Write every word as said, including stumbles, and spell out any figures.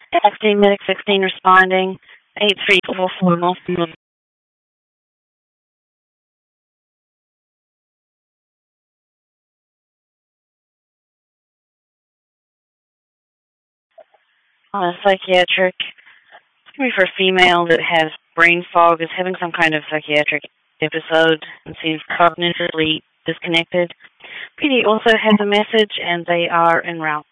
sixteen, medic sixteen responding. eight three four four North. Uh, psychiatric. It's going to be for a female that has brain fog, is having some kind of psychiatric episode and seems cognitively disconnected. P D also has a message and they are en route.